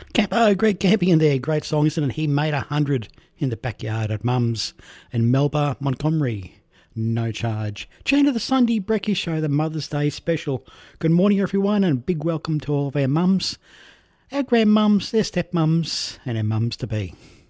Greg Camping in there. Great song, isn't it? He made 100 in the backyard at Mum's in Melba, Montgomery. No charge. Chain of the Sunday Brekkie Show, the Mother's Day special. Good morning, everyone, and a big welcome to all of our mums, our grandmums, their stepmums, and our mums to be.